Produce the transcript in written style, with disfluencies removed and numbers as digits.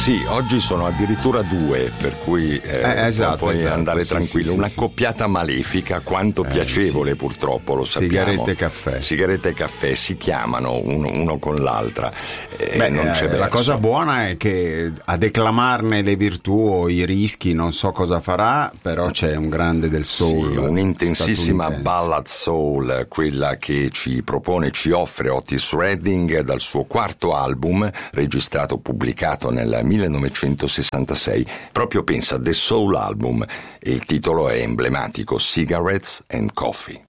Sì, oggi sono addirittura 2, per cui puoi andare tranquillo. Una coppiata malefica, quanto piacevole purtroppo, lo sappiamo. Sigarette e caffè si chiamano uno con l'altra. Non c'è verso. La cosa buona è che a declamarne le virtù o i rischi non so cosa farà, però c'è un grande del soul. Sì, un'intensissima ballad soul, quella che ci offre Otis Redding dal suo quarto album, registrato, pubblicato nel 1966. Proprio pensa, The Soul Album, e il titolo è emblematico, Cigarettes and Coffee.